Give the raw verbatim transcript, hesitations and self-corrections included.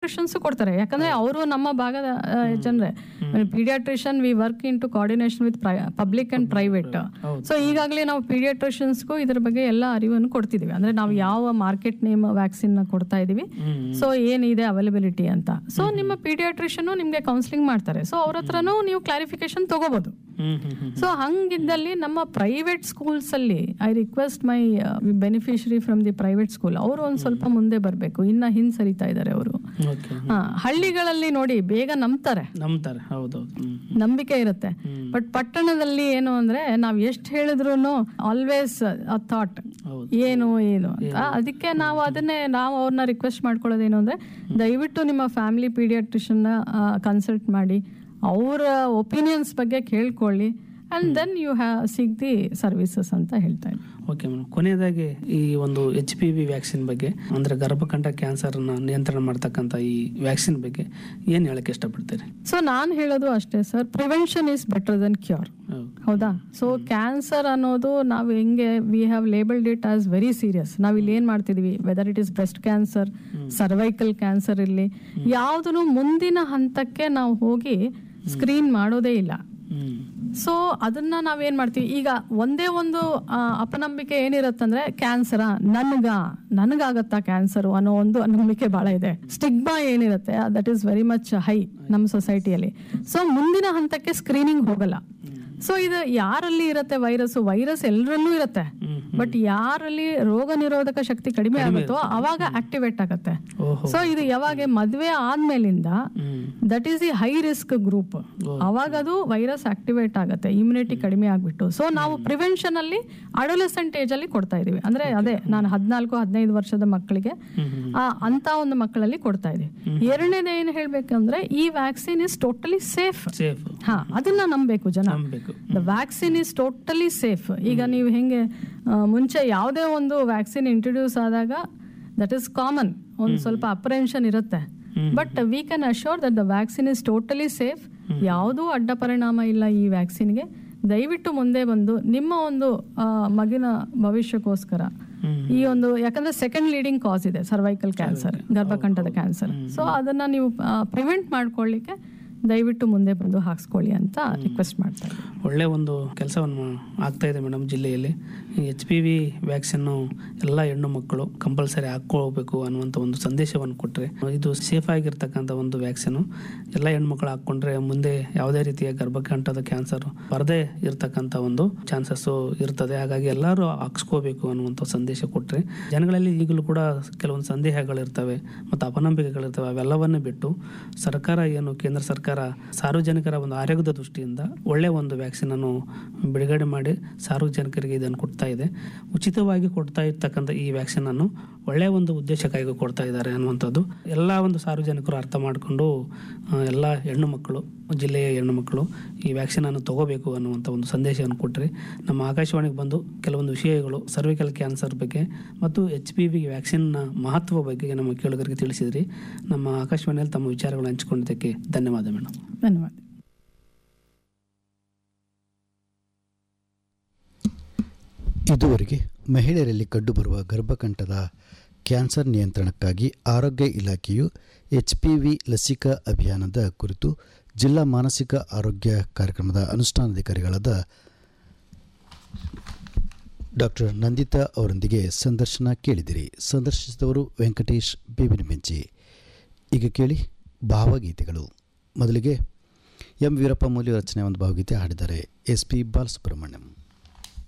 Paediatricians ಕೊಡ್ತಾರೆ, ಯಾಕಂದ್ರೆ ಅವರು ನಮ್ಮ ಭಾಗದ ಜನರೇ. Paediatrician we work in to coordination with public and private. So ಈಗಾಗಲೇ ನಾವು ಪೀಡಿಯಾಟ್ರಿಷಿಯನ್ಸ್ಗೂ ಇದ್ರ ಬಗ್ಗೆ ಎಲ್ಲ ಅರಿವನ್ನು ಕೊಡ್ತಿದೀವಿ. ಅಂದ್ರೆ ನಾವು ಯಾವ ಮಾರ್ಕೆಟ್ ನೇಮ್ ವ್ಯಾಕ್ಸಿನ್ ಕೊಡ್ತಾ ಇದೀವಿ, ಸೊ ಏನಿದೆ ಅವೈಲಬಿಲಿಟಿ ಅಂತ. ಸೊ ನಿಮ್ಮ ಪೀಡಿಯಾಟ್ರಿಷಿಯನ್ ನಿಮ್ಗೆ ಕೌನ್ಸಿಲಿಂಗ್ ಮಾಡ್ತಾರೆ. ಸೊ ಅವ್ರ ಹತ್ರನೂ ನೀವು ಕ್ಲಾರಿಫಿಕೇಶನ್ ತಗೋಬಹುದು. ಸೊ ಹಂಗಿದ್ದಲ್ಲಿ ನಮ್ಮ ಪ್ರೈವೇಟ್ ಸ್ಕೂಲ್ಸ್ ಅಲ್ಲಿ I request my beneficiary from the private school, ಅವರು ಒಂದ್ ಸ್ವಲ್ಪ ಮುಂದೆ ಬರಬೇಕು. ಇನ್ನ ಹಿಂದ್ ಸರಿತಾ ಇದ್ದಾರೆ ಅವರು. ಹಳ್ಳಿಗಳಲ್ಲಿ ನೋಡಿ ಬೇಗ ನಂಬ್ತಾರೆ, ನಂಬ್ತಾರೆ, ನಂಬಿಕೆ ಇರುತ್ತೆ. ಬಟ್ ಪಟ್ಟಣದಲ್ಲಿ ಏನು ಅಂದ್ರೆ ನಾವ್ ಎಷ್ಟ್ ಹೇಳಿದ್ರು ಆಲ್ವೇಸ್ ಅ ಥಾಟ್ ಏನು ಏನು ಅಂತ. ಅದಕ್ಕೆ ನಾವು ಅದನ್ನೇ ನಾವು ಅವ್ರನ್ನ ರಿಕ್ವೆಸ್ಟ್ ಮಾಡ್ಕೊಳ್ಳೋದೇನು ಅಂದ್ರೆ ದಯವಿಟ್ಟು ನಿಮ್ಮ ಫ್ಯಾಮಿಲಿ ಪೀಡಿಯಾಟ್ರಿಷಿಯನ್ ಕನ್ಸಲ್ಟ್ ಮಾಡಿ ಅವರ ಒಪಿನಿಯನ್ಸ್ ಬಗ್ಗೆ ಕೇಳ್ಕೊಳ್ಳಿ, and then you have sick the services ಅಂತ ಹೇಳ್ತಾ ಇದ್ದೀನಿ. ಓಕೆ ಮೇಡಮ್, ಕೊನೆಯದಾಗಿ ಈ ಒಂದು ಎಚ್ ಪಿ ವಿ ವ್ಯಾಕ್ಸಿನ್ ಬಗ್ಗೆ ಅಂದ್ರೆ ಗರ್ಭಕಂಠ ಕ್ಯಾನ್ಸರ್ನ ನಿಯಂತ್ರಣ ಮಾಡ್ತಕ್ಕಂಥ ಈ ವ್ಯಾಕ್ಸಿನ್ ಬಗ್ಗೆ ಏನು ಹೇಳಕ್ಕೆ ಇಷ್ಟಪಡ್ತೀರಿ? ಸೊ ನಾನು ಹೇಳೋದು ಅಷ್ಟೇ sir, prevention is better then cure. ಹೌದಾ? ಸೊ ಕ್ಯಾನ್ಸರ್ ಅನ್ನೋದು ನಾವು ಹೆಂಗೆ we have labelled it as very serious. ನಾವು ಇಲ್ಲಿ ಏನ್ ಮಾಡ್ತಿದೀವಿ, whether it is breast cancer, cervical cancer ಇರಲಿ, ಯಾವುದನ್ನು ಮುಂದಿನ ಹಂತಕ್ಕೆ ನಾವು ಹೋಗಿ ಸ್ಕ್ರೀನ್ ಮಾಡೋದೇ ಇಲ್ಲ. ಸೊ ಅದನ್ನ ನಾವೇನ್ ಮಾಡ್ತೀವಿ, ಈಗ ಒಂದೇ ಒಂದು ಅಪನಂಬಿಕೆ ಏನಿರತ್ತಂದ್ರೆ ಕ್ಯಾನ್ಸರ ನನ್ಗ ನನಗಾಗತ್ತಾ ಕ್ಯಾನ್ಸರ್ ಅನ್ನೋ ಒಂದು ನಂಬಿಕೆ ಬಹಳ ಇದೆ. ಸ್ಟಿಗ್ಮಾ ಏನಿರುತ್ತೆ that is very much high ನಮ್ಮ ಸೊಸೈಟಿಯಲ್ಲಿ. ಸೊ ಮುಂದಿನ ಹಂತಕ್ಕೆ ಸ್ಕ್ರೀನಿಂಗ್ ಹೋಗಲ್ಲ. ಸೊ ಇದು ಯಾರಲ್ಲಿ ಇರುತ್ತೆ ವೈರಸ್, ವೈರಸ್ ಎಲ್ಲರಲ್ಲೂ ಇರುತ್ತೆ. ಬಟ್ ಯಾರಲ್ಲಿ ರೋಗ ನಿರೋಧಕ ಶಕ್ತಿ ಕಡಿಮೆ ಆಗುತ್ತೋ ಅವಾಗ ಆಕ್ಟಿವೇಟ್ ಆಗುತ್ತೆ. ಸೊ ಇದು ಯಾವಾಗ ಮದ್ವೆ ಆದ್ಮೇಲಿಂದ that is the high risk group, ಅವಾಗ ಅದು ವೈರಸ್ ಆಕ್ಟಿವೇಟ್ ಆಗುತ್ತೆ, ಇಮ್ಯುನಿಟಿ ಕಡಿಮೆ ಆಗ್ಬಿಟ್ಟು. ಸೊ ನಾವು ಪ್ರಿವೆನ್ಷನ್ ಅಲ್ಲಿ ಅಡೋಲೆಸೆಂಟ್ ಏಜ್ ಅಲ್ಲಿ ಕೊಡ್ತಾ ಇದೀವಿ. ಅಂದ್ರೆ ಅದೇ ನಾನು ಹದಿನಾಲ್ಕು ಹದಿನೈದು ವರ್ಷದ ಮಕ್ಕಳಿಗೆ ಅಂತ ಒಂದು ಮಕ್ಕಳಲ್ಲಿ ಕೊಡ್ತಾ ಇದೀವಿ. ಎರಡನೇದು ಏನ್ ಹೇಳ್ಬೇಕಂದ್ರೆ ಈ ವ್ಯಾಕ್ಸಿನ್ ಇಸ್ ಟೋಟಲಿ ಸೇಫ್. ಹಾ, ಅದನ್ನ ನಂಬಬೇಕು ಜನ. The vaccine is totally safe. ಈಗ ನೀವು ಹೆಂಗೆ ಮುಂಚೆ ಯಾವುದೇ ಒಂದು ವ್ಯಾಕ್ಸಿನ್ ಇಂಟ್ರೊಡ್ಯೂಸ್ ಆದಾಗ ದಟ್ ಈಸ್ ಕಾಮನ್, ಒಂದು ಸ್ವಲ್ಪ ಅಪ್ರೆನ್ಷನ್ ಇರುತ್ತೆ. But we can assure that the vaccine is totally safe. ಯಾವುದೂ ಅಡ್ಡ ಪರಿಣಾಮ ಇಲ್ಲ ಈ ವ್ಯಾಕ್ಸಿನ್ಗೆ. ದಯವಿಟ್ಟು ಮುಂದೆ ಬಂದು ನಿಮ್ಮ ಒಂದು ಮಗಿನ ಭವಿಷ್ಯಕ್ಕೋಸ್ಕರ ಈ ಒಂದು, ಯಾಕಂದ್ರೆ ಸೆಕೆಂಡ್ ಲೀಡಿಂಗ್ ಕಾಸ್ ಇದೆ ಸರ್ವೈಕಲ್ ಕ್ಯಾನ್ಸರ್, ಗರ್ಭಕಂಠದ ಕ್ಯಾನ್ಸರ್. ಸೊ ಅದನ್ನ ನೀವು ಪ್ರಿವೆಂಟ್ ಮಾಡ್ಕೊಳ್ಳಿಕ್ಕೆ ದಯವಿಟ್ಟು ಮುಂದೆ ಬಂದು ಹಾಕ್ಸ್ಕೊಳ್ಳಿ ಅಂತ ರಿಕ್ವೆಸ್ಟ್ ಮಾಡ್ತಾ ಇದ್ದೀನಿ. ಒಳ್ಳೆ ಒಂದು ಕೆಲಸವನ್ನು ಆಗ್ತಾ ಇದೆ ಮೇಡಮ್ ಜಿಲ್ಲೆಯಲ್ಲಿ. ಎಚ್ ಪಿ ವಿ ವ್ಯಾಕ್ಸಿನ್ನು ಎಲ್ಲ ಹೆಣ್ಣು ಮಕ್ಕಳು ಕಂಪಲ್ಸರಿ ಹಾಕ್ಕೊಳ್ಬೇಕು ಅನ್ನುವಂಥ ಒಂದು ಸಂದೇಶವನ್ನು ಕೊಟ್ಟರೆ, ಇದು ಸೇಫ್ ಆಗಿರ್ತಕ್ಕಂಥ ಒಂದು ವ್ಯಾಕ್ಸಿನು. ಎಲ್ಲ ಹೆಣ್ಮಕ್ಳು ಹಾಕ್ಕೊಂಡ್ರೆ ಮುಂದೆ ಯಾವುದೇ ರೀತಿಯ ಗರ್ಭಕಂಠದ ಕ್ಯಾನ್ಸರ್ ಬರದೇ ಇರತಕ್ಕಂಥ ಒಂದು ಚಾನ್ಸಸ್ಸು ಇರ್ತದೆ. ಹಾಗಾಗಿ ಎಲ್ಲರೂ ಹಾಕ್ಸ್ಕೋಬೇಕು ಅನ್ನುವಂಥ ಸಂದೇಶ ಕೊಟ್ಟರೆ, ಜನಗಳಲ್ಲಿ ಈಗಲೂ ಕೂಡ ಕೆಲವೊಂದು ಸಂದೇಹಗಳಿರ್ತವೆ ಮತ್ತು ಅಪನಂಬಿಕೆಗಳಿರ್ತವೆ. ಅವೆಲ್ಲವನ್ನೇ ಬಿಟ್ಟು ಸರ್ಕಾರ ಏನು ಕೇಂದ್ರ ಸರ್ಕಾರ ಸಾರ್ವಜನಿಕರ ಒಂದು ಆರೋಗ್ಯದ ದೃಷ್ಟಿಯಿಂದ ಒಳ್ಳೆಯ ಒಂದು ವ್ಯಾಕ್ಸಿನ್ ಅನ್ನು ಬಿಡುಗಡೆ ಮಾಡಿ ಸಾರ್ವಜನಿಕರಿಗೆ ಇದನ್ನು ಕೊಡ್ತಾ ಇದೆ. ಉಚಿತವಾಗಿ ಕೊಡ್ತಾ ಇರ್ತಕ್ಕಂಥ ಈ ವ್ಯಾಕ್ಸಿನ್ ಅನ್ನು ಒಳ್ಳೆಯ ಒಂದು ಉದ್ದೇಶಕ್ಕಾಗಿ ಕೊಡ್ತಾ ಇದ್ದಾರೆ ಅನ್ನುವಂಥದ್ದು ಎಲ್ಲ ಒಂದು ಸಾರ್ವಜನಿಕರು ಅರ್ಥ ಮಾಡಿಕೊಂಡು ಎಲ್ಲ ಹೆಣ್ಣು ಮಕ್ಕಳು, ಜಿಲ್ಲೆಯ ಹೆಣ್ಣು ಮಕ್ಕಳು ಈ ವ್ಯಾಕ್ಸಿನ್ ಅನ್ನು ತಗೋಬೇಕು ಅನ್ನುವಂಥ ಒಂದು ಸಂದೇಶವನ್ನು ಕೊಟ್ಟರೆ, ನಮ್ಮ ಆಕಾಶವಾಣಿಗೆ ಬಂದು ಕೆಲವೊಂದು ವಿಷಯಗಳು ಸರ್ವಿಕಲ್ ಕ್ಯಾನ್ಸರ್ ಬಗ್ಗೆ ಮತ್ತು ಎಚ್ ಪಿ ವಿ ವ್ಯಾಕ್ಸಿನ್ನ ಮಹತ್ವ ಬಗ್ಗೆ ನಮ್ಮ ಕೇಳುಗರಿಗೆ ತಿಳಿಸಿದ್ರಿ. ನಮ್ಮ ಆಕಾಶವಾಣಿಯಲ್ಲಿ ತಮ್ಮ ವಿಚಾರಗಳು ಹಂಚಿಕೊಂಡಿದ್ದಕ್ಕೆ ಧನ್ಯವಾದ ಮೇಡಮ್. ಧನ್ಯವಾದ. ಇದುವರೆಗೆ ಮಹಿಳೆಯರಲ್ಲಿ ಕಂಡುಬರುವ ಗರ್ಭಕಂಠದ ಕ್ಯಾನ್ಸರ್ ನಿಯಂತ್ರಣಕ್ಕಾಗಿ ಆರೋಗ್ಯ ಇಲಾಖೆಯು ಎಚ್ ಪಿ ವಿ ಲಸಿಕಾ ಅಭಿಯಾನದ ಕುರಿತು ಜಿಲ್ಲಾ ಮಾನಸಿಕ ಆರೋಗ್ಯ ಕಾರ್ಯಕ್ರಮದ ಅನುಷ್ಠಾನಾಧಿಕಾರಿಗಳಾದ ಡಾಕ್ಟರ್ ನಂದಿತಾ ಅವರೊಂದಿಗೆ ಸಂದರ್ಶನ ಕೇಳಿದಿರಿ. ಸಂದರ್ಶಿಸಿದವರು ವೆಂಕಟೇಶ್ ಬೇಬಿನಬೆಂಚಿ. ಈಗ ಕೇಳಿ ಭಾವಗೀತೆಗಳು. ಮೊದಲಿಗೆ ಎಂ ವೀರಪ್ಪ ಮೊಯ್ಲಿ ರಚನೆ ಒಂದು ಭಾವಗೀತೆ ಹಾಡಿದ್ದಾರೆ ಎಸ್ ಪಿ ಬಾಲಸುಬ್ರಹ್ಮಣ್ಯಂ.